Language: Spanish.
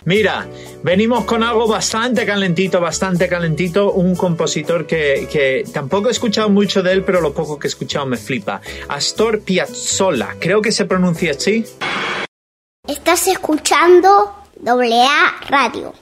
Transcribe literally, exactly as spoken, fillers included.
Mira, venimos con algo bastante calentito, bastante calentito. Un compositor que, que tampoco he escuchado mucho de él, pero lo poco que he escuchado me flipa. Astor Piazzolla, creo que se pronuncia así. Estás escuchando doble A Radio.